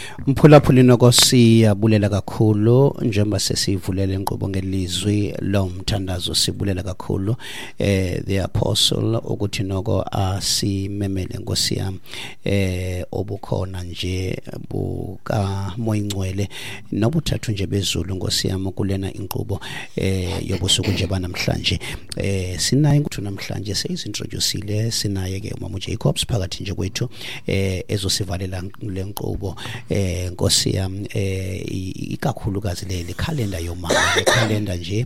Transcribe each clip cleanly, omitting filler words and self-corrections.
Mphulaphuli noko siyabulela kakhulu njengoba sesivulele inkqubo ngelizwi lomthandazo sibulela kakhulu the apostle ukuthi noko asimemele Nkosi yami obukhona nje buka moyingcwele nobuthathu nje bezulu Nkosi yami kulena inkqubo yobusuku nje banamhlanje sinaye ukuthi namhlanje seyizintroduceile sinaye ke uMama Jacobs phakathi nje kwethu ezosivalela le nkqubo Nkosi yami ikakhulukazi le calendar yomama calendar nje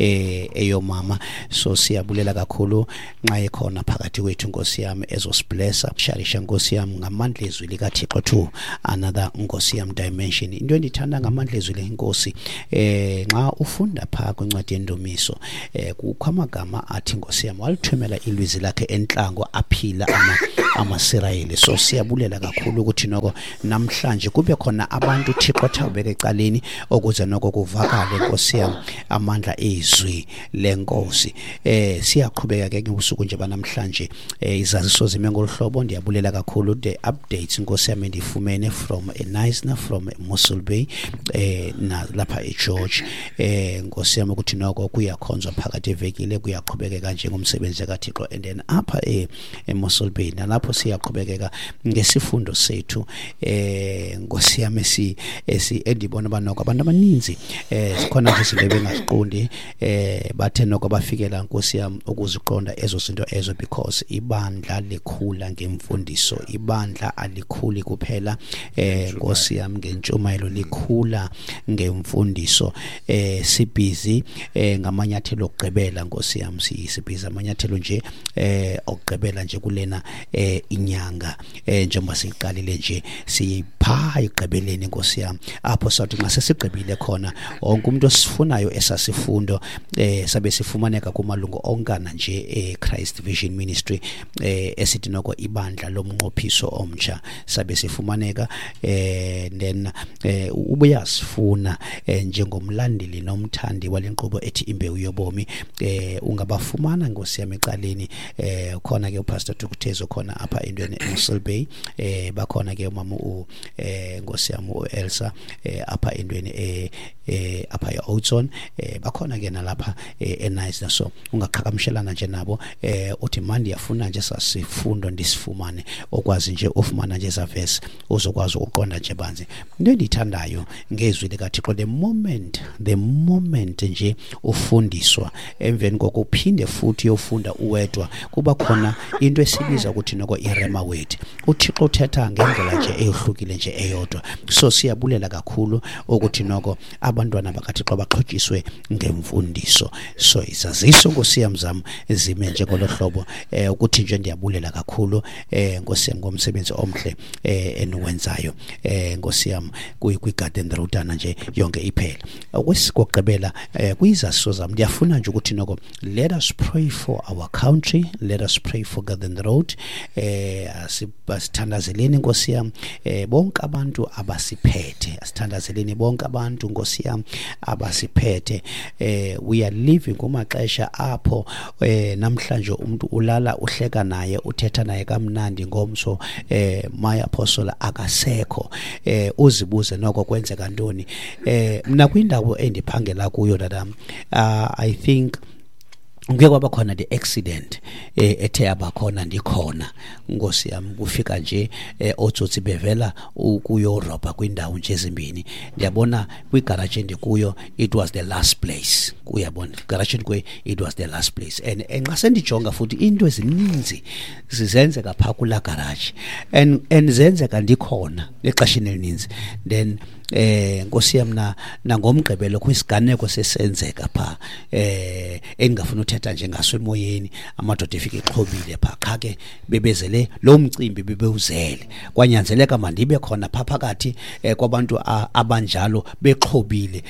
eyomama so siyabulela kakhulu nxa ekhona phakathi kwethu Nkosi yami ezosiblessa sharisha Nkosi yami ngamandla ezwi likaThixo to another Nkosi yami dimension into endithanda ngamandla ezwi leNkosi nxa ufunda pha kwincwadi yendumiso kukho amagama athi Nkosi yami walithumela ilizwi lakhe enhlango aphila amaSirayeli so siyabulela kakhulu ukuthi noko namhlanje kube khona abantu Thixo athawubeka ecaleni ukuze noko kuvakale Nkosi yami amandla ezwi leNkosi siyaqhubeka ke ngosuku nje banamhlanje izaziso zime ngolhlobo ndiyabulela kakhulu the updates Nkosi yami ndifumene from eNisna from Mossel Bay na lapha eGeorge Nkosi yami ukuthi noko kuyakhonzwa phakathi evekile kuyaqhubekeka nje ngomsebenzi kaThixo and then apha eMossel Bay nalapho siyaqhubekeka ngesifundo sethu Nkosi yami endibona banoko abantu abaninzi sikhona nje izinto bengaziqondi bathe noko bafikela Nkosi yami ukuziqonda ezo zinto ezo because ibandla likhula ngemfundiso ibandla alikhuli kuphela Nkosi yami ngentshumayelo likhula ngemfundiso sibhizi ngamanyathelo okugqibela Nkosi yami sibhizi amanyathelo nje okugqibela nje kulena inyanga njengoba siqalile nje sipha igqibeleni Nkosi yami apho sathi nxa sesigqibile khona wonke umuntu osifunayo esasifundo sabe sifumaneka kumalungu onkana nje eChrist Vision Ministry esithi noko ibandla lomnqophiso omtsha sabe sifumaneka then ubuyasifuna njengomlandeli nomthandi walenqobo ethi imbewu yobomi ungabafumana Nkosi yami ecaleni khona ke uPastor Thukuthezo khona apha endweni eMossel Bay bakhona ke umama Nkosi yami uElsa apha endweni apha eOudtshoorn bakhona ke nalapha eNisna so ungaqhakamshelana nje nabo uthi manje yafuna nje sasifundo ndisifumane okwazi nje ufumana nje zavesi uzokwazi uqonda nje banzi into endithandayo ngezwi likaThixo the moment nje ufundiswa emveni kokuphinde futhi yofunda uwedwa kuba khona into esibiza ukuthi noko irema word uThixo uthetha ngendlela nje eyohlukile nje eyodwa so siyabulela kakhulu ukuthi noko abantwana bakaThixo baxhotyiswe ngemfundiso so izaziso Nkosi yami zami zime nje ngolohlobo ukuthi nje ndiyabulela kakhulu Nkosi yami ngomsebenzi omhle eniwenzayo Nkosi yami kwi-garden routana nje yonke iphela okwesikoqebela kuyizaziso zami ndiyafuna nje ukuthi noko let us pray for our country let us pray for Garden Road asithandazeleni Nkosi yami bonke abantu abasiphethe asithandazeleni bonke abantu Nkosi yami abasiphethe we are living kumaxesha apho namhlanje umuntu ulala uhleka naye uthetha naye kamnandi ngomso my apostle akasekho uzibuze noko kwenzeka ntoni mina kwindawo endiphangela kuyo dadam I think ngeke kwaba khona the accident ethe abakhona ndikhona Nkosi yami kufika nje otsotsi bevela kuYuropa kwindawo nje ezimbini ndiyabona kwigarage endikuyo it was the last place uyabona garage kwe it was the last place and nxa sendijonga futhi into ezininzi zizenzeka pha kula garage and zenzeka ndikhona exeshini elininzi then Nkosi yami nangomgqibelo kwisiganeko sesenzeka pha engafuna uthetha nje ngaso emoyeni amadoda efika exhobile pha qha ke bebezele lo mcimbi bebewuzele kwanyanzeleka mandibe khona pha phakathi kwabantu abanjalo bexhobile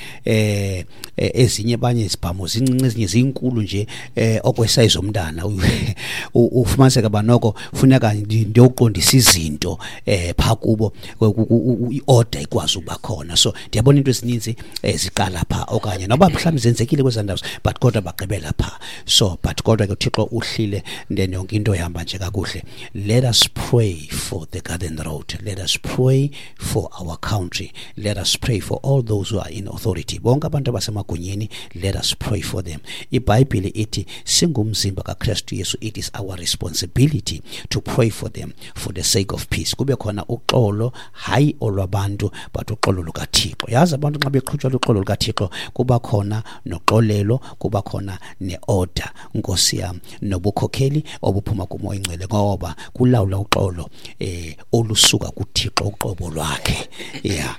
ezinye abanye izibhamo zincinci ezinye zinkulu nje okwesize umntana ufumaniseka banoko funeka ndiyoqondisa izinto pha kubo iorder ikwazi ukuba khona. So ndiyabona into ezininzi ziqala pha okanye noba mhlawumbe zenzekile kwezandawo but kodwa bagqibela pha. So but kodwa ke uThixo uhlile then yonke into ihamba nje kakuhle. Let us pray for the Garden Road. Let us pray for our country. Let us pray for all those who are in authority. Bonke abantu abasemagunyeni, let us pray for them. iBhayibhile ithi singumzimba kaKristu Yesu, it is our responsibility to pray for them for the sake of peace. Kube khona uxolo hayi olwabantu but uxolo lukaThixo. Yazi abantu nxa beqhutshwa uxolo lukaThixo kuba khona noxolelo, kuba khona neorder Nkosi yami nobukhokheli obuphuma kuMoya Ingcwele ngoba kulawula uxolo olusuka kuThixo uqobo lwakhe. Yeah,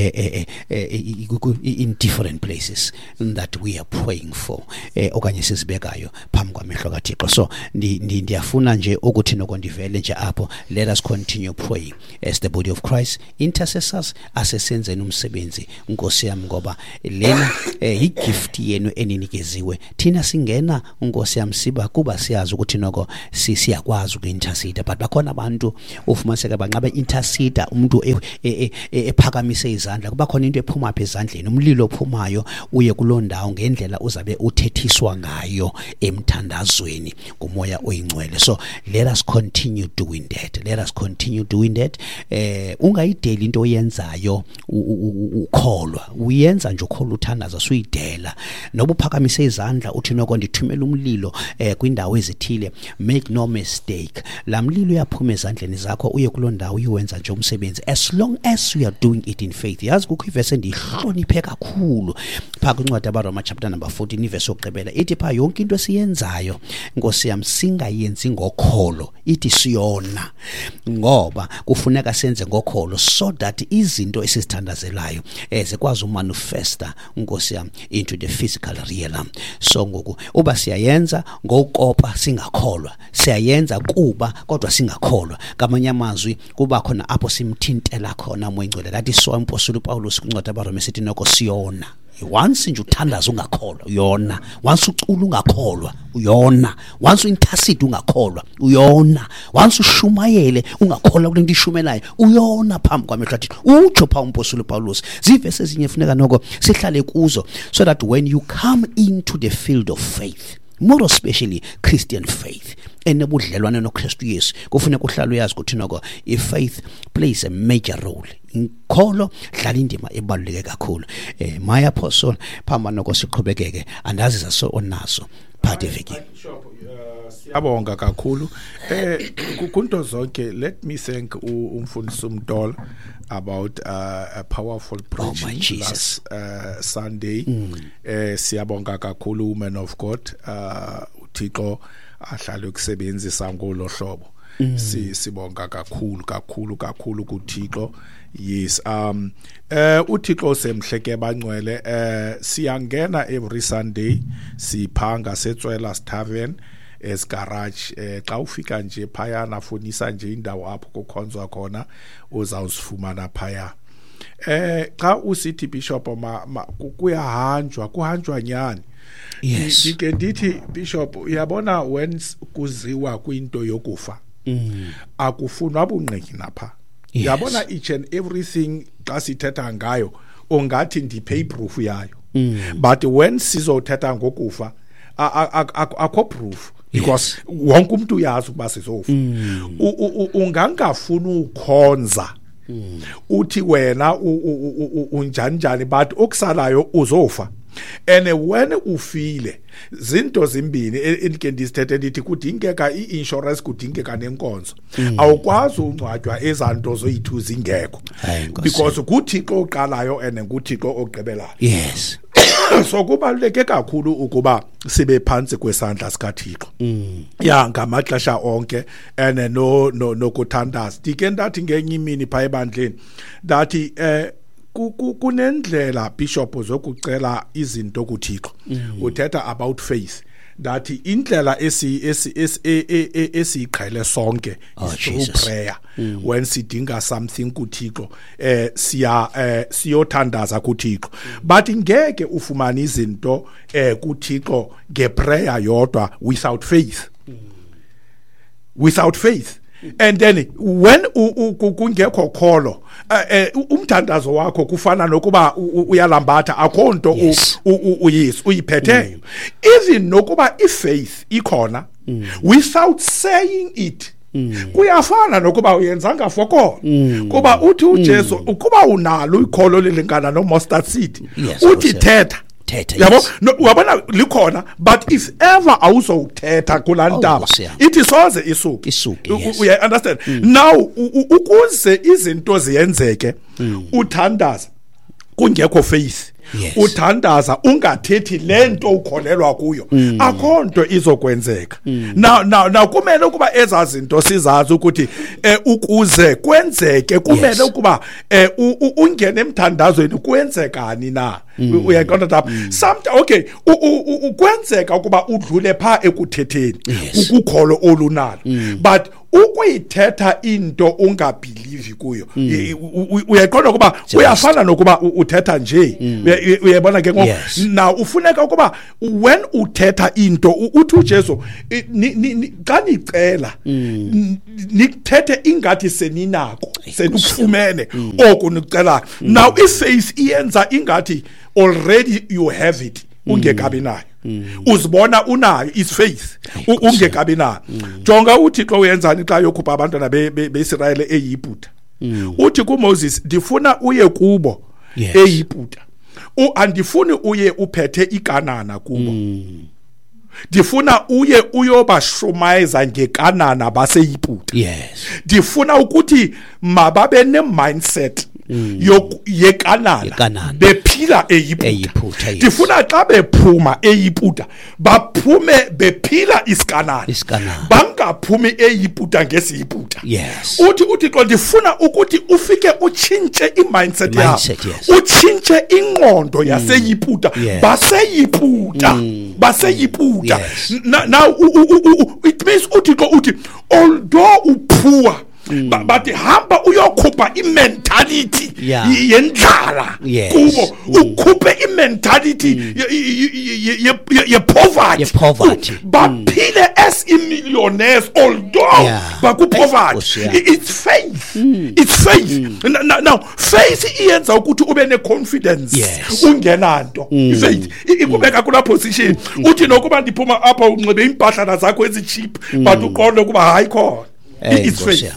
in different places that we are praying for okanye sizibekayo phambi kwamehlo kaThixo. So ndiyafuna nje ukuthi nokondivele nje apho, let us continue praying as the body of Christ, intercessors, asesenzeni umsebenzi Nkosi yami ngoba lena igift yenu eninikezwe. Thina singena Nkosi yami siba kuba siyazi ukuthi noko siyakwazi uku-intercede but bakhona abantu ufumaniseka banqabe intercede umuntu ephakamise izandla, kuba khona into ephuma apha ezandleni, umlilo ophumayo uye kuloo ndawo ngendlela uzabe uthethiswa ngayo emthandazweni kuMoya Oyingcwele. So let us continue doing that. Let us continue doing that. Ungayideli into oyenzayo ukholwa, uyenza nje ukholwa uthandaza suyidela. Noba uphakamise izandla uthi noko ndithumela umlilo kwindawo ezithile, make no mistake, la mlilo uyaphuma ezandleni zakho uye kuloo ndawo uyenza nje umsebenzi as long as we are doing it in faith. Yazi kukho ivesi endihloniphe kakhulu pha kwincwadi yabaRoma chapter number 14 ivesi yokugqibela ithi pha yonke into esiyenzayo Nkosi yami singayenzi ngokholo, ithi siyona ngoba kufuneka senze ngokholo so that izinto esizithandazelayo zikwazi umanifesta Nkosi yami into the physical realm. So ngoku uba siyayenza ngokopa singakholwa, siyayenza kuba kodwa singakholwa, ngamanye amazwi kuba khona apho simthintela khona Moya Ingcwele. That is so Apostle Paulus kwincwadi yabaRoma sithi noko siyona. Once nje uthandaza ungakholwa uyona, once ucula ungakholwa uyona, once uintercede ungakholwa uyona, once ushumayele ungakholwa kulento ishumelayo uyona phambi kwamehlo athi utsho pha uMpostoli Paulus. Zivese ezinye funeka noko sihlale kuzo so that when you come into the field of faith, more especially Christian faith enobudlelwane noKristu Yesu, kufuneka uhlale uyazi ukuthi noko faith plays a major role. Inkolo dlala indima ebaluleke kakhulu. My apostle phamba noko siqhubekeke andazi zaso onaso phathe veki. Siyabonga kakhulu kunto zonke. Let me thank umfundisi uMdola about a powerful preaching last Sunday. Siyabonga kakhulu woman of God, uThixo ahlale ukusebenzisa ngolo hlobo. Sibonga kakhulu kuThixo. Yes, uThixo semhleke bangcwele. Siyangena every Sunday siphanga setswela Tavern as garage. Xa ufika nje phaya nafunisa nje indawo apho kukhonzwa khona uzawusifumana phaya. Xa usithi Bishop kuhanjwa nyani. Yes. Ndike ndithi Bishop uyabona when kuziwa kwinto yokufa akufunwa abunqeki napha. Uyabona each and everything xa sithetha ngayo ongathi ndipay proof yayo. But when sizothetha ngokufa akho proof because wonke umuntu uyazi ukuba sizofa. Ungangafuna ukhonza uthi wena unjanjani but okusalayo uzofa. And when ufile zinto zimbini endike ndisithethe ndithi kudingeka i-insurance kudingeka nenkonzo. Awukwazi uncwatywa ezanto zoyithu zingekho because kuThixo oqalayo and kuThixo ogqibelayo. Yes. So kubaluleke kakhulu ukuba sibe phansi kwesandla sikaThixo. Ya ngamaxesha onke and no kuthandaza. Ndike ndathi ngenye imini pha ebandleni ndathi kunendlela Bishop zokucela izinto kuThixo. Uthetha about faith. That indlela esiqhele sonke is through prayer. When sidinga something kuThixo siyothandaza kuThixo. But ngeke ufumane izinto kuThixo ngeprayer yodwa without faith. Without faith. and then when kungekho kholo umthandazo wakho kufana nokuba uyalambatha akhonto uyiphethe even nokuba ifaith ikhona without saying it kuyafana nokuba uyenzanga foko kuba uthi uJesu ukuba unalo ikholo lelingana no mustard seed uthi thetha yabo wabona likhona but if ever awuzothetha kulantaba ithi soze isuke you understand now ukuze izinto ziyenzeke uthandaza kungekho faith uthandaza ungathethi lento ukholelwa kuyo akhonto izokwenzeka now kumele ukuba ezazinto sizazi ukuthi ukuze kwenzeke kumele ukuba ungene emthandazweni kwenzekani na uyaqonda lapha sometimes okay ukwenzeka ukuba udlule pha ekuthetheni ukukholo olunalo but ukuyithetha into ungabelieve kuyo uyaqonda ukuba uyafana nokuba uthetha nje uyabona ke ngoba now ufuneka ukuba when uthetha into uthi uJesu xa nicela nikuthethe ingathi seninako senikufumene oku nicela now ifaith iyenza ingathi already you have it ungekabi nayo uzibona unayo is faith ungekabi nayo jonga uThixo uyenzani xa yokhupha abantwana beIsrael eYiputa uthi kuMoses ndifuna uye kubo eYiputa andifuni uye uphethe iKanana kubo ndifuna uye uyobashumayeza ngeKanana baseYiputa ndifuna ukuthi mababe ne mindset yeKanana bephila eYiputa ndifuna xa bephuma eYiputa baphume bephila isiKanana bangaphumi eYiputa ngesiYiputa uthi xa ndifuna ukuthi ufike utshintshe imindset yakho utshintshe ingqondo yaseYiputa baseYiputa now it means uthi although uphuwa but hamba uyokhupha imentality yendlala kubo ukhuphe imentality ye-poverty baphile as millionaires although baku-poverty it's faith now faith iyenza ukuthi ube ne-confidence ungenanto faith ikubeka kula position uthi nokuba ndiphuma apha unxibe iimpahlana zakho ezicheap but uqonde ukuba hayi khona it's faith.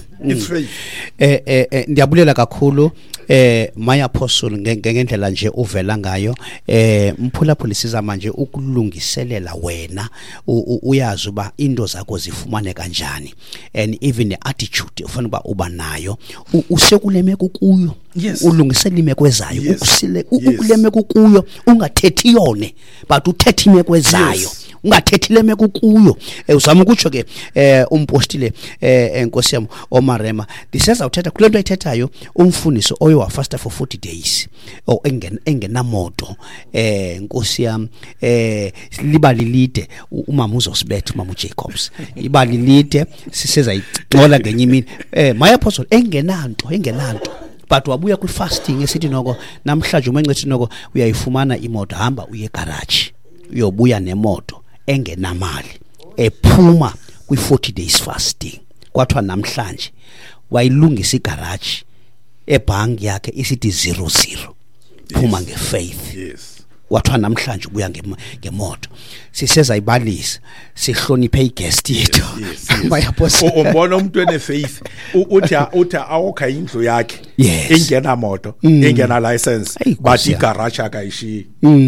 Ndiyabulela kakhulu my apostle ngendlela nje uvela ngayo mphulaphuli siza manje ukulungiselela wena uyazi uba into zakho zifumane kanjani and even the attitude ufuna uba nayo usekulemeko kuyo ulungisela imeko ezayo ukulemeko kuyo ungathethi yone but uthethe imeko ezayo ungathethile meko kuyo uzama ukutsho ke umpostile enkosi yami oMarema diseza uthetha kule nto ayithethayo umfundisi oye wafasta for 40 days o engenamoto enkosi yami libali lide umama uzosibetha umama uJacobs ibali lide siseza ixola ngenye imini my apostle engenanto but wabuya kwi fasting esithi noko namhlanje umencethi noko uyayifumana imoto hamba uye egarage uyobuya nemoto engenamali ephuma kwi40 days fasting kwathiwa namhlanje wayilungisa igarage ebhanki yakhe isithi 00 phuma ngefaith kwathiwa namhlanje ubuya ngemoto siseza ibalisa sihloniphe iguest yethu umbona umuntu enefaith uthi awukha indlu yakhe ingena moto ingena license but igarage akayishiyi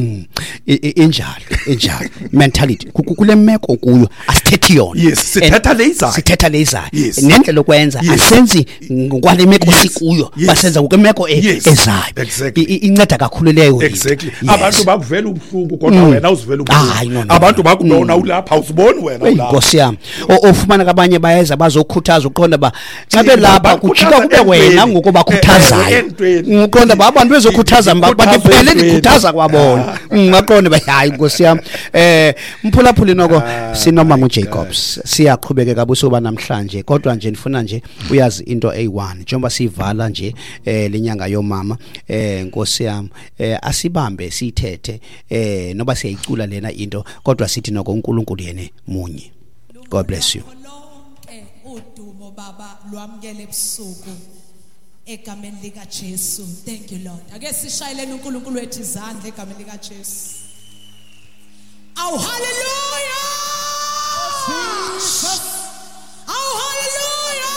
injalo mentality kule meko kuyo asithethi yona sithetha lezayo nendlela lokwenza asenzi ngokwale meko sikuyo basenza ngokwemeko ezayo inceda kakhulu leyo abantu bakuvela ubuhlungu kodwa wena uzivela ubuhlungu abantu bakubona ulapha uziboni wena ulapha inkosi yami ofumana kabanye bayeza bazokhuthaza uqonda ba ncabe lapha kujika kube wena ngokubakhuthazayo uqonda ba abantu bezokhuthaza baphele likhuthaza kwabona ngaqonda bayayi inkosi yami mphulaphuli noko sinomama uJacobs siyaqhubekeka busoba namhlanje kodwa nje nifuna nje uyazi into A1 njengoba sivala nje lenyanga yomama inkosi yami asibambe sithethe noba siyayicula lena into kodwa sithi noko uNkulunkulu yene munye. God bless you. udumo baba lwamkele ebusuku egameni lika Jesu. Thank you Lord. Ake sishayeleni uNkulunkulu wethu izandla egameni lika Jesu. Oh hallelujah! Jesus. Oh hallelujah!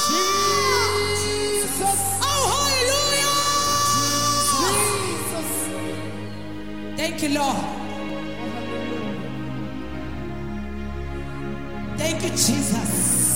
Jesus. Oh hallelujah! Jesus. Thank you Lord. Thank you Jesus.